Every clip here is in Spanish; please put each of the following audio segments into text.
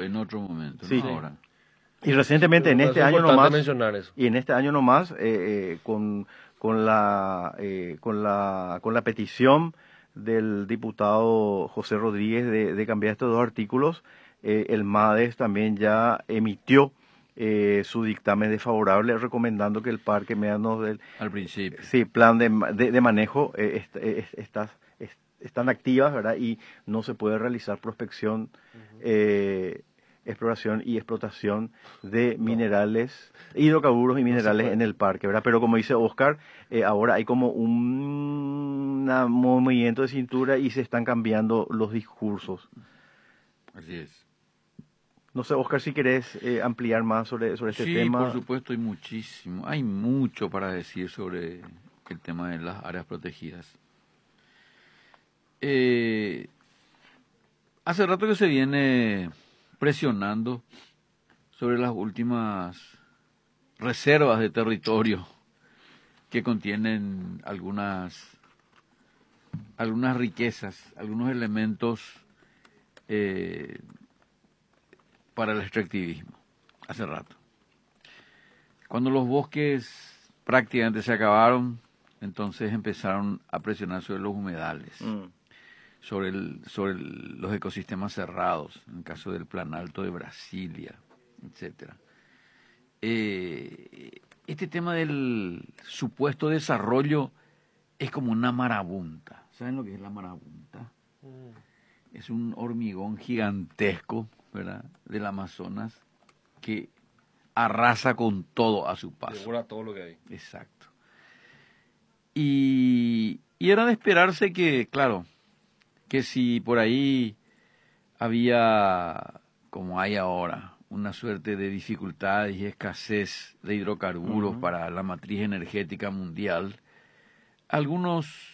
en otro momento, Sí. no ahora. Y recientemente en este año nomás, mencionar eso. y en este año nomás, con la petición del diputado José Rodríguez de cambiar estos dos artículos, el MADES también ya emitió su dictamen desfavorable recomendando que el parque mediano del Al principio. plan de manejo están activas, ¿verdad? Y no se puede realizar prospección, exploración y explotación de minerales, hidrocarburos y minerales en el parque, ¿verdad? Pero como dice Oscar, ahora hay como un movimiento de cintura y se están cambiando los discursos. Así es. No sé, Oscar, si querés ampliar más sobre este tema. Sí, por supuesto, hay muchísimo. Hay mucho para decir sobre el tema de las áreas protegidas. Hace rato que se viene presionando sobre las últimas reservas de territorio que contienen algunas riquezas, algunos elementos para el extractivismo. Hace rato. Cuando los bosques prácticamente se acabaron, entonces empezaron a presionar sobre los humedales, sobre los ecosistemas cerrados, en el caso del Plan Alto de Brasilia, etcétera. Este tema del supuesto desarrollo es como una marabunta. ¿Saben lo que es la marabunta? Es un hormigón gigantesco, ¿verdad?, del Amazonas que arrasa con todo a su paso. Devora todo lo que hay. Exacto. Y era de esperarse que, claro, que si por ahí había, como hay ahora, una suerte de dificultades y escasez de hidrocarburos para la matriz energética mundial, algunos,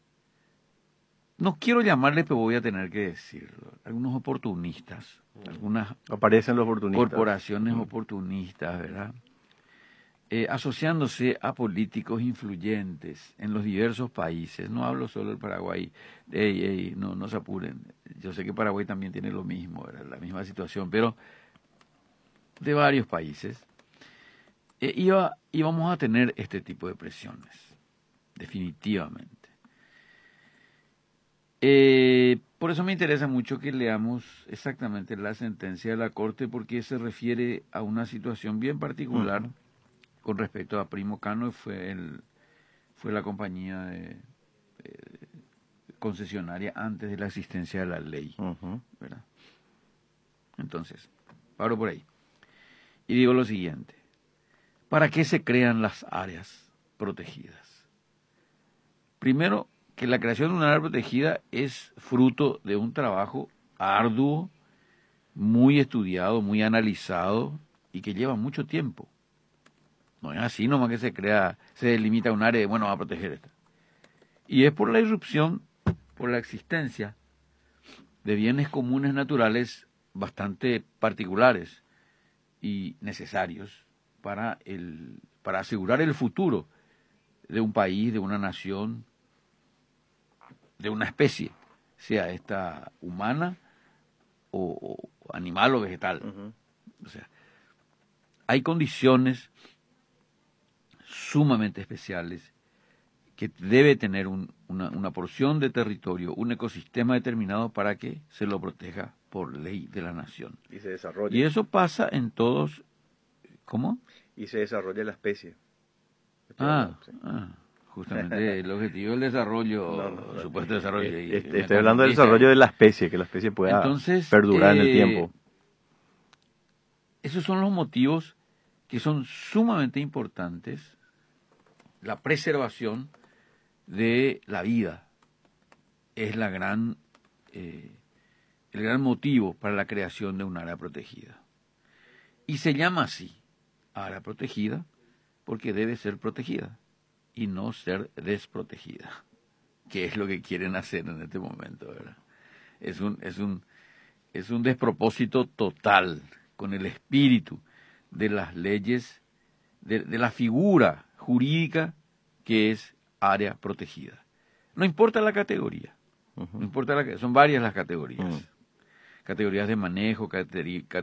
no quiero llamarle, pero voy a tener que decirlo, algunos oportunistas, algunas Aparecen los oportunistas. corporaciones oportunistas, ¿verdad?, asociándose a políticos influyentes en los diversos países. No hablo solo del Paraguay. No se apuren. Yo sé que Paraguay también tiene lo mismo, ¿verdad?, la misma situación, pero de varios países íbamos a tener este tipo de presiones, definitivamente. Por eso me interesa mucho que leamos exactamente la sentencia de la Corte, porque se refiere a una situación bien particular con respecto a Primo Cano. Fue la compañía concesionaria antes de la existencia de la ley, ¿verdad? Entonces, paro por ahí y digo lo siguiente: ¿para qué se crean las áreas protegidas? Primero, que la creación de una área protegida es fruto de un trabajo arduo, muy estudiado, muy analizado y que lleva mucho tiempo. No es así nomás que se delimita un área y bueno, va a proteger esta. Y es por la irrupción, por la existencia de bienes comunes naturales bastante particulares y necesarios para asegurar el futuro de un país, de una nación, de una especie, sea esta humana o animal o vegetal. O sea, hay condiciones sumamente especiales que debe tener una porción de territorio, un ecosistema determinado para que se lo proteja por ley de la nación. Y se desarrolla. Y eso pasa en todos. ¿Cómo? Y se desarrolla la especie. Justamente el objetivo del desarrollo, el supuesto desarrollo. Estoy hablando del desarrollo de la especie, que la especie pueda perdurar en el tiempo. Esos son los motivos que son sumamente importantes. La preservación de la vida es el gran motivo para la creación de un área protegida. Y se llama así, área protegida, porque debe ser protegida y no ser desprotegida, que es lo que quieren hacer en este momento, ¿verdad? Es un despropósito total con el espíritu de las leyes, de la figura jurídica que es área protegida. No importa la categoría, no importa son varias las categorías. Categorías de manejo, categorías